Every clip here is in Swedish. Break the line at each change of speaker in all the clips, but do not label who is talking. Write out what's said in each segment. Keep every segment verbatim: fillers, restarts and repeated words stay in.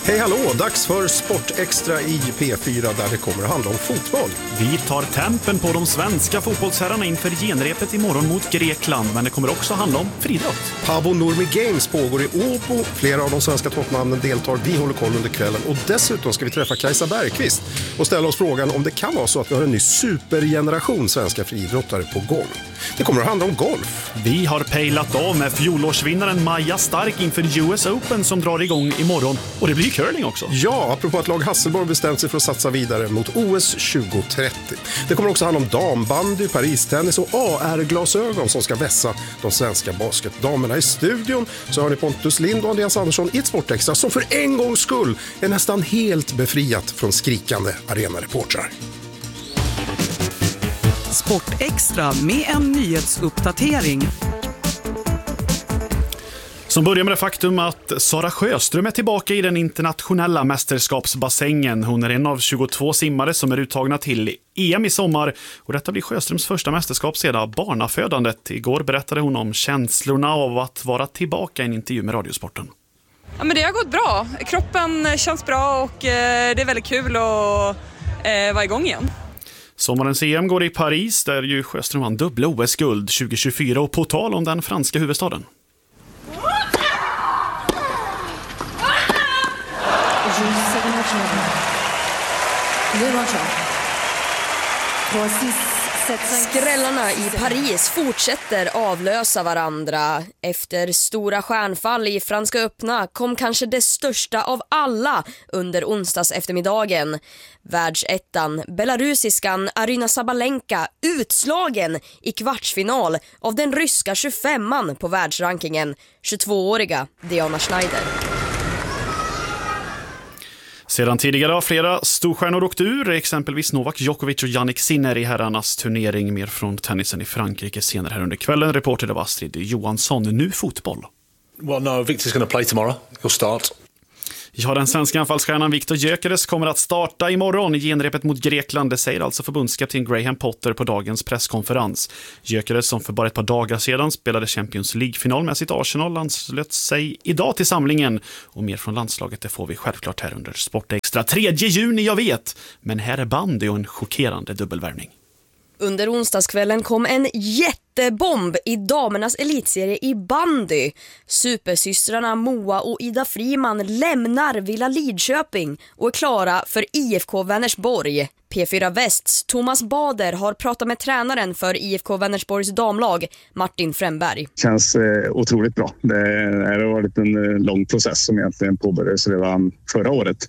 Hej hallå, dags för Sportextra i P fyra där det kommer att handla om fotboll.
Vi tar tempen på de svenska fotbollsherrarna inför genrepet imorgon mot Grekland, men det kommer också handla om friidrott.
Pavo Nurmi Games pågår i Åbo, flera av de svenska toppnamnen deltar, vi håller koll under kvällen och dessutom ska vi träffa Kajsa Bergqvist och ställa oss frågan om det kan vara så att vi har en ny supergeneration svenska friidrottare på gång. Det kommer att handla om golf.
Vi har pejlat av med fjolårsvinnaren Maja Stark inför U S Open som drar igång imorgon, och det blir curling också.
Ja, apropå att lag Hasselborg bestämt sig för att satsa vidare mot O S tjugo trettio. Det kommer också handla om dambandy, Paris-tennis och A R-glasögon som ska vässa de svenska basketdamerna. I studion så har ni Pontus Lind och Andreas Andersson i ett Sportextra som för en gångs skull är nästan helt befriat från skrikande arenareportrar.
Sportextra med en nyhetsuppdatering.
Som börjar med det faktum att Sara Sjöström är tillbaka i den internationella mästerskapsbassängen. Hon är en av tjugotvå simmare som är uttagna till E M i sommar. Och detta blir Sjöströms första mästerskap sedan barnafödandet. Igår berättade hon om känslorna av att vara tillbaka i en intervju med Radiosporten.
Ja, men det har gått bra. Kroppen känns bra och eh, det är väldigt kul att eh, vara igång igen.
Sommarens E M går i Paris där ju Sjöström vann dubbla O S-guld tjugo tjugofyra och på tal om den franska huvudstaden.
Skrällarna i Paris fortsätter avlösa varandra. Efter stora stjärnfall i Franska öppna kom kanske det största av alla under onsdags eftermiddagen. Världsettan, belarusiskan Aryna Sabalenka, utslagen i kvartsfinal av den ryska tjugofemman på världsrankingen, tjugotvååriga Diana Schneider.
Sedan tidigare har flera storstjärnor åkt ur, exempelvis Novak Djokovic och Jannik Sinner i herrarnas turnering. Mer från tennisen i Frankrike senare här under kvällen. Reporter av Astrid Johansson. Nu fotboll.
Well, no, Victor's going to play tomorrow. He'll start.
Ja, den svenska anfallsstjärnan Viktor Gyökeres kommer att starta imorgon i genrepet mot Grekland. Det säger alltså förbundskapten Graham Potter på dagens presskonferens. Gyökeres, som för bara ett par dagar sedan spelade Champions League-final med sitt Arsenal, anslöt sig idag till samlingen. Och mer från landslaget det får vi självklart här under Sportextra. tredje juni, jag vet, men här är bandy och en chockerande dubbelvärvning.
Under onsdagskvällen kom en jättebomb i damernas elitserie i bandy. Supersystrarna Moa och Ida Friman lämnar Villa Lidköping och är klara för I F K Vänersborg. P fyra Västs Thomas Bader har pratat med tränaren för I F K Vänersborgs damlag, Martin Fremberg.
Känns eh, otroligt bra. Det har varit en eh, lång process som egentligen påbörjades redan förra året.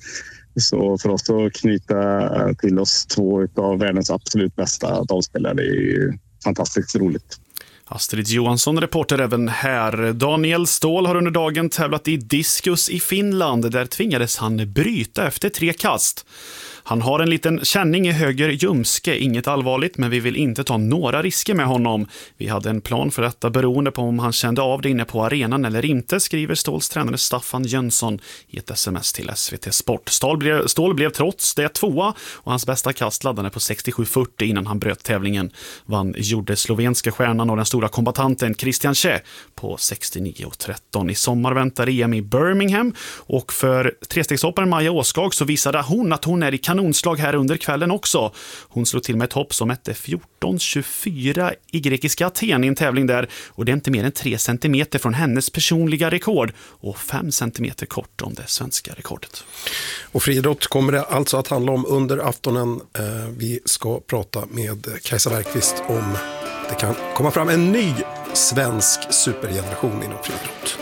Så för oss att knyta till oss två av världens absolut bästa damspelare, det är ju fantastiskt roligt.
Astrid Johansson, reporter även här. Daniel Ståhl har under dagen tävlat i diskus i Finland. Där tvingades han bryta efter tre kast. Han har en liten känning i höger ljumske, inget allvarligt, men vi vill inte ta några risker med honom. Vi hade en plan för detta beroende på om han kände av det inne på arenan eller inte, skriver Ståhls tränare Staffan Jönsson i ett sms till S V T Sport. Ståhl blev, Ståhl blev trots det tvåa och hans bästa kast laddade på sextiosju fyrtio innan han bröt tävlingen. Vann gjorde slovenska stjärnan och den stora kombatanten Christian Che på sextionio tretton. I sommar väntar E M i Birmingham och för trestegshopparen Maja Åskag så visade hon att hon är i kanonslag här under kvällen också. Hon slog till med ett hopp som hette fjorton tjugofyra i grekiska Aten i en tävling där, och det är inte mer än tre centimeter från hennes personliga rekord och fem centimeter kort om det svenska rekordet.
Och friidrott kommer det alltså att handla om under aftonen. Vi ska prata med Kajsa Bergqvist om det kan komma fram en ny svensk supergeneration inom friidrott.